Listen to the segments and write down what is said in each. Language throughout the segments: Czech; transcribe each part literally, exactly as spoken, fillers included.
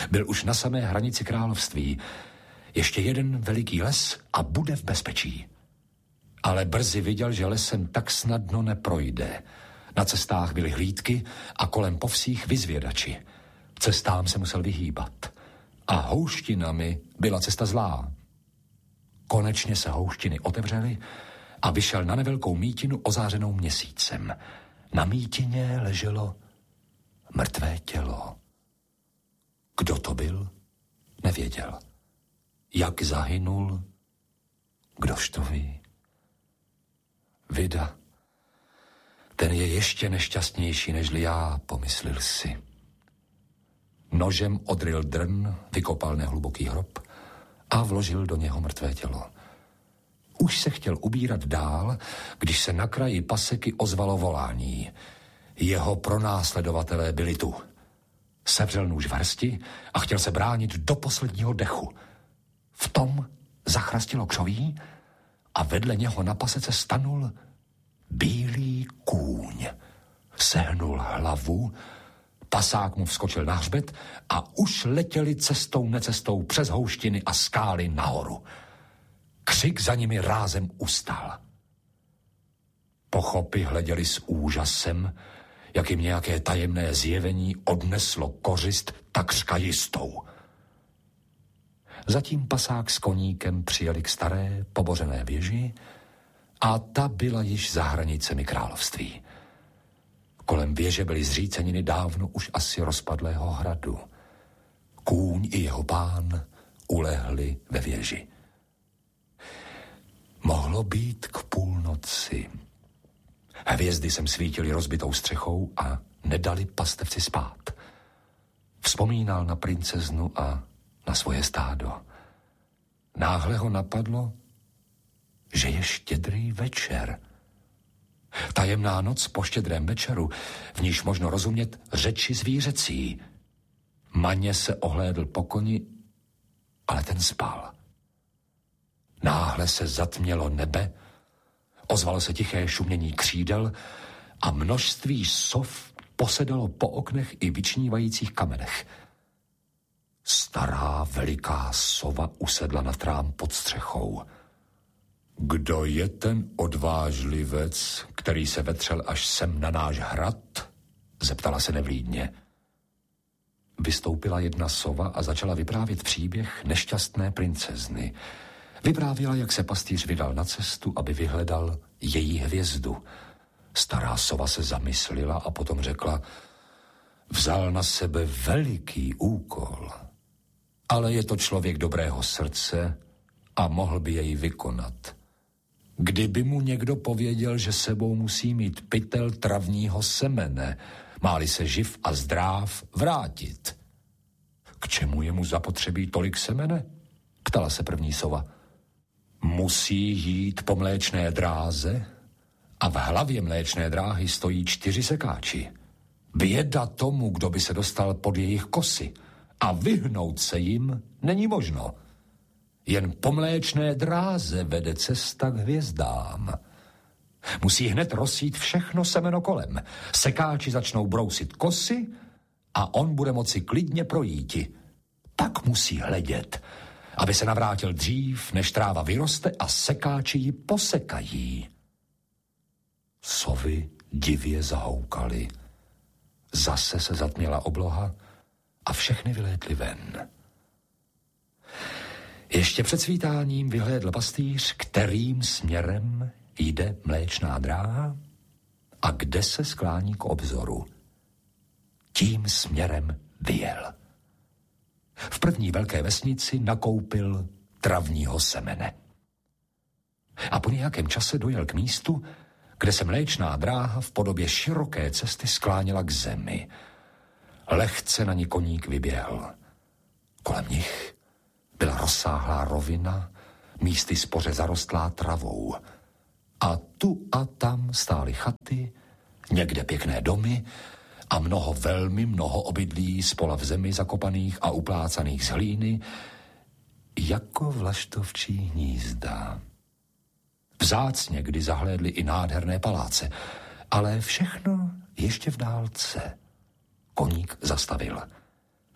Byl už na samé hranici království. Ještě jeden veliký les a bude v bezpečí. Ale brzy viděl, že lesem tak snadno neprojde. Na cestách byly hlídky a kolem povsích vyzvědači. Cestám se musel vyhýbat. A houštinami byla cesta zlá. Konečně se houštiny otevřely a vyšel na nevelkou mítinu ozářenou měsícem. Na mítině leželo mrtvé tělo. Kdo to byl? Nevěděl. Jak zahynul? Kdož to ví? Vida, ten je ještě nešťastnější nežli já, pomyslel si. Nožem odryl drn, vykopal nehluboký hrob a vložil do něho mrtvé tělo. Už se chtěl ubírat dál, když se na kraji paseky ozvalo volání. Jeho pronásledovatelé byli tu. Sevřel nůž v hrsti a chtěl se bránit do posledního dechu. V tom zachrastilo křoví a vedle něho na pasece stanul bílý kůň. Sehnul hlavu, pasák mu vskočil na hřbet a už letěli cestou necestou přes houštiny a skály nahoru. Křik za nimi rázem ustal. Pochopy hleděli s úžasem, jak jim nějaké tajemné zjevení odneslo kořist takřka jistou. Zatím pasák s koníkem přijeli k staré pobořené věži a ta byla již za hranicemi království. Kolem věže byly zříceniny dávno už asi rozpadlého hradu. Kůň i jeho pán ulehli ve věži. Mohlo být k půlnoci. Hvězdy sem svítily rozbitou střechou a nedali pastevci spát. Vzpomínal na princeznu a na svoje stádo. Náhle ho napadlo, že je štědrý večer. Tajemná noc po štědrém večeru, v níž možno rozumět řeči zvířecí. Maně se ohlédl po koni, ale ten spal. Náhle se zatmělo nebe, ozvalo se tiché šumění křídel a množství sov posedalo po oknech i vyčnívajících kamenech. Stará veliká sova usedla na trám pod střechou. Kdo je ten odvážlivec, který se vetřel až sem na náš hrad? Zeptala se nevlídně. Vystoupila jedna sova a začala vyprávět příběh nešťastné princezny. Vyprávěla, jak se pastýř vydal na cestu, aby vyhledal její hvězdu. Stará sova se zamyslila a potom řekla, vzal na sebe veliký úkol, ale je to člověk dobrého srdce a mohl by jej vykonat. Kdyby mu někdo pověděl, že sebou musí mít pytel travního semene, má-li se živ a zdráv vrátit. K čemu je mu zapotřebí tolik semene? Ptala se první sova. Musí jít po mléčné dráze a v hlavě mléčné dráhy stojí čtyři sekáči. Běda tomu, kdo by se dostal pod jejich kosy a vyhnout se jim není možno. Jen po mléčné dráze vede cesta k hvězdám. Musí hned rozsít všechno semeno kolem. Sekáči začnou brousit kosy a on bude moci klidně projíti. Pak musí hledět, aby se navrátil dřív, než tráva vyroste a sekáči ji posekají. Sovy divě zahoukaly. Zase se zatměla obloha a všechny vylétly ven. Ještě před svítáním vyhlédl pastýř, kterým směrem jde mléčná dráha a kde se sklání k obzoru. Tím směrem vyjel. V první velké vesnici nakoupil travního semene. A po nějakém čase dojel k místu, kde se mléčná dráha v podobě široké cesty skláněla k zemi. Lehce na ní koník vyběhl. Kolem nich byla rozsáhlá rovina, místy spoře zarostlá travou. A tu a tam stály chaty, někde pěkné domy a mnoho, velmi mnoho obydlí spola v zemi zakopaných a uplácaných z hlíny, jako vlaštovčí hnízda. Vzácně kdy zahlédli i nádherné paláce, ale všechno ještě v dálce. Koník zastavil.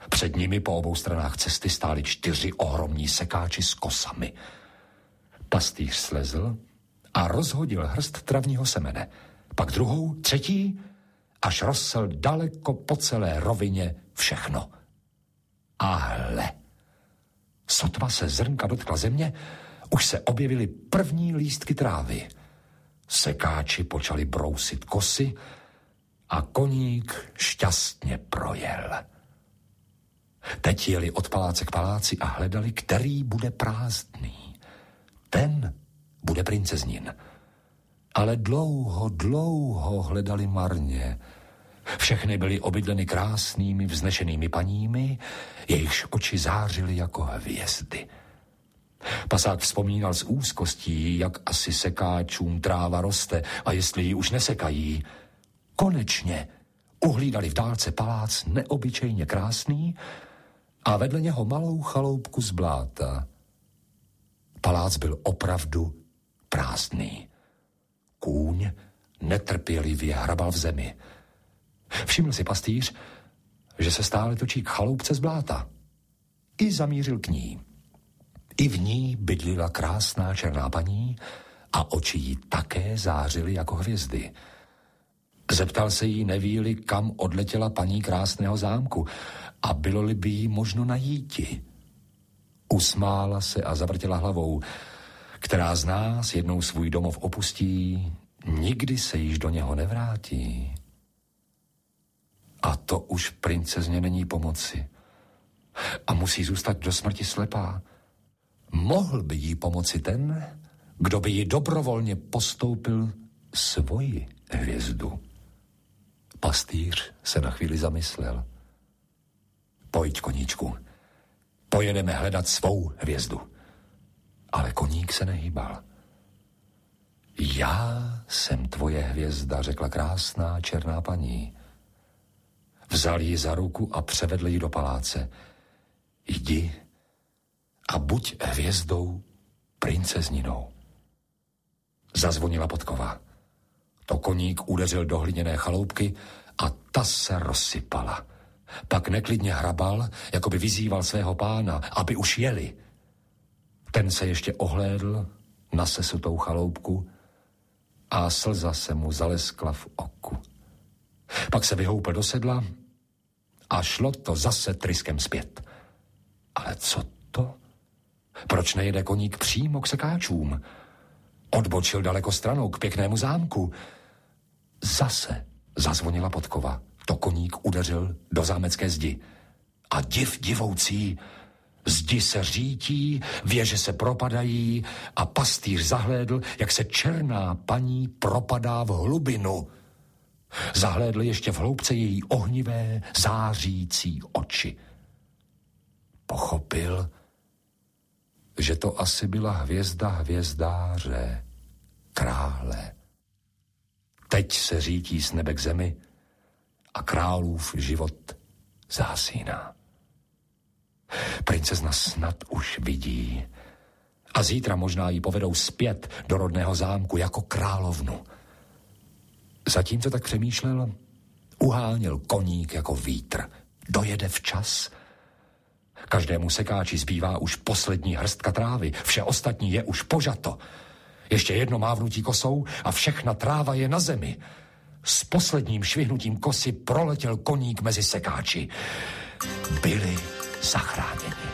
Před nimi po obou stranách cesty stáli čtyři ohromní sekáči s kosami. Pastýř slezl a rozhodil hrst travního semene. Pak druhou, třetí, až rozsel daleko po celé rovině všechno. A hle, sotva se zrnka dotkla země, už se objevily první lístky trávy. Sekáči počali brousit kosy a koník šťastně projel. Teď jeli od paláce k paláci a hledali, který bude prázdný. Ten bude princeznin. Ale dlouho, dlouho hledali marně. Všechny byly obydleny krásnými, vznešenými paními, jejichž oči zářily jako hvězdy. Pasák vzpomínal s úzkostí, jak asi sekáčům tráva roste a jestli ji už nesekají. Konečně uhlídali v dálce palác neobyčejně krásný a vedle něho malou chaloupku z bláta. Palác byl opravdu prázdný. Kůň netrpělivě hrabal v zemi. Všiml si pastýř, že se stále točí k chaloupce z bláta. I zamířil k ní. I v ní bydlila krásná černá paní a oči jí také zářily jako hvězdy. Zeptal se jí, neví-li, kam odletěla paní krásného zámku a bylo-li by jí možno najíti. Usmála se a zavrtěla hlavou. Která z nás jednou svůj domov opustí, nikdy se již do něho nevrátí. A to už princezně není pomoci. A musí zůstat do smrti slepá. Mohl by jí pomoci ten, kdo by jí dobrovolně postoupil svoji hvězdu. Pastýř se na chvíli zamyslel. Pojď, koníčku, pojedeme hledat svou hvězdu. Ale koník se nehýbal. Já jsem tvoje hvězda, řekla krásná černá paní. Vzal ji za ruku a převedl ji do paláce. Jdi a buď hvězdou princezninou. Zazvonila podkova. To koník udeřil do hliněné chaloupky a ta se rozsypala. Pak neklidně hrabal, jako by vyzýval svého pána, aby už jeli. Ten se ještě ohlédl na sesutou chaloupku a slza se mu zaleskla v oku. Pak se vyhoupl do sedla a šlo to zase tryskem zpět. Ale co to? Proč nejede koník přímo k sekáčům? Odbočil daleko stranou k pěknému zámku. Zase zazvonila podkova. To koník udeřil do zámecké zdi. A div divoucí, zdi se řítí, věže se propadají a pastýř zahlédl, jak se černá paní propadá v hlubinu. Zahlédl ještě v hloubce její ohnivé, zářící oči. Pochopil, že to asi byla hvězda hvězdáře, krále. Teď se řítí z nebe k zemi a králův život zásíná. Princezna snad už vidí a zítra možná ji povedou zpět do rodného zámku jako královnu. Zatímco tak přemýšlel, uháněl koník jako vítr. Dojede včas. Každému sekáči zbývá už poslední hrstka trávy, vše ostatní je už požato. Ještě jedno mávnutí kosou a všechna tráva je na zemi. S posledním švihnutím kosy proletěl koník mezi sekáči. Byli zachráněni.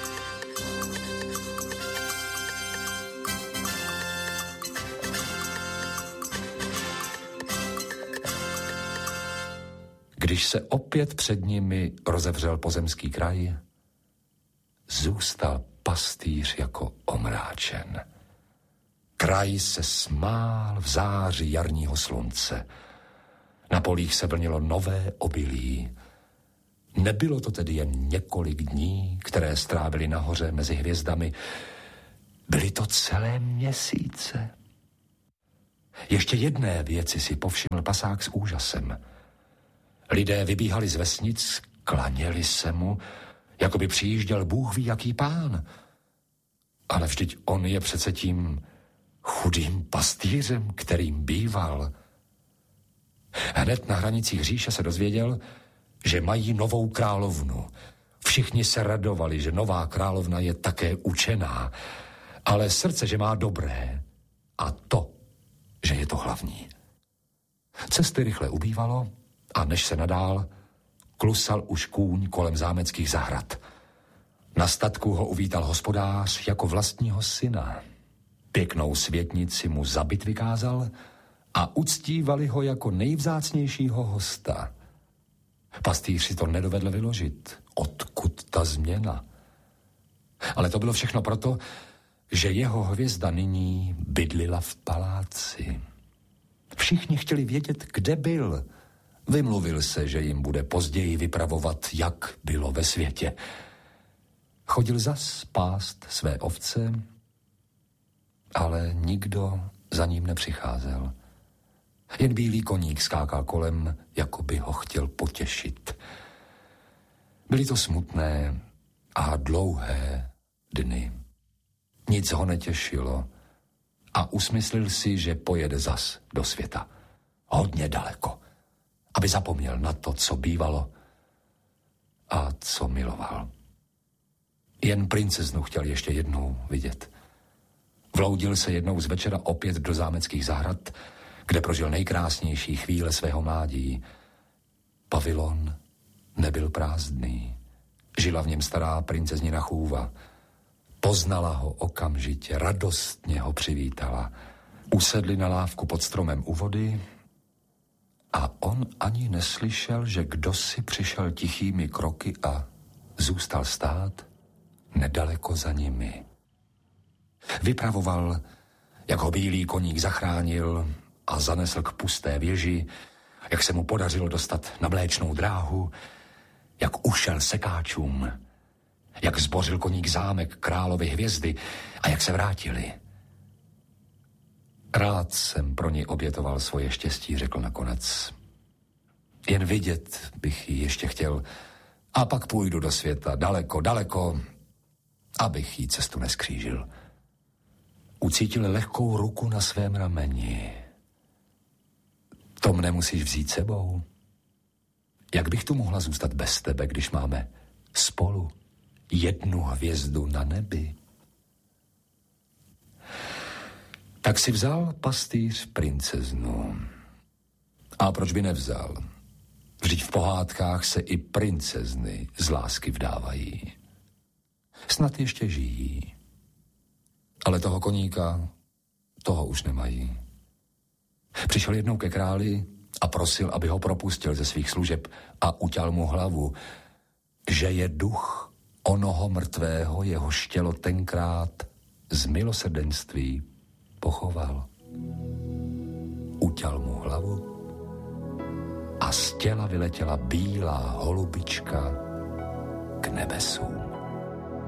Když se opět před nimi rozevřel pozemský kraj, zůstal pastýř jako omráčen. Kraj se smál v záři jarního slunce. Na polích se vlnilo nové obilí. Nebylo to tedy jen několik dní, které strávili nahoře mezi hvězdami. Byly to celé měsíce. Ještě jedné věci si povšiml pasák s úžasem. Lidé vybíhali z vesnic, klaněli se mu, jako by přijížděl Bůh ví jaký pán. Ale vždyť on je přece tím chudým pastýřem, kterým býval. Hned na hranicích říše se dozvěděl, že mají novou královnu. Všichni se radovali, že nová královna je také učená, ale srdce, že má dobré, a to, že je to hlavní. Cesty rychle ubývalo a než se nadál, klusal už kůň kolem zámeckých zahrad. Na statku ho uvítal hospodář jako vlastního syna. Pěknou světnici mu za byt vykázal a uctívali ho jako nejvzácnějšího hosta. Pastýř si to nedovedl vyložit. Odkud ta změna? Ale to bylo všechno proto, že jeho hvězda nyní bydlila v paláci. Všichni chtěli vědět, kde byl. Vymluvil se, že jim bude později vypravovat, jak bylo ve světě. Chodil zas pást své ovce, ale nikdo za ním nepřicházel. Jen bílý koník skákal kolem, jako by ho chtěl potěšit. Byly to smutné a dlouhé dny. Nic ho netěšilo a usmyslil si, že pojede zas do světa. Hodně daleko, aby zapomněl na to, co bývalo a co miloval. Jen princeznu chtěl ještě jednou vidět. Vloudil se jednou z večera opět do zámeckých zahrad, kde prožil nejkrásnější chvíle svého mládí. Pavilon nebyl prázdný. Žila v něm stará princeznina Chůva. Poznala ho okamžitě, radostně ho přivítala. Usedli na lávku pod stromem u vody a on ani neslyšel, že kdosi přišel tichými kroky a zůstal stát nedaleko za nimi. Vypravoval, jak ho bílý koník zachránil a zanesl k pusté věži, jak se mu podařilo dostat na Mléčnou dráhu, jak ušel sekáčům, jak zbořil koník zámek královy hvězdy a jak se vrátili. Rád jsem pro ní obětoval svoje štěstí, řekl nakonec. Jen vidět bych ji ještě chtěl a pak půjdu do světa daleko, daleko, abych jí cestu neskřížil. Ucítil lehkou ruku na svém rameni. To mne musíš vzít sebou. Jak bych tu mohla zůstat bez tebe, když máme spolu jednu hvězdu na nebi? Tak si vzal pastýř princeznu. A proč by nevzal? Vždyť v pohádkách se i princezny z lásky vdávají. Snad ještě žijí. Ale toho koníka, toho už nemají. Přišel jednou ke králi a prosil, aby ho propustil ze svých služeb a uťal mu hlavu, že je duch onoho mrtvého, jehož tělo tenkrát z milosrdenství pochoval. Uťal mu hlavu a z těla vyletěla bílá holubička k nebesům.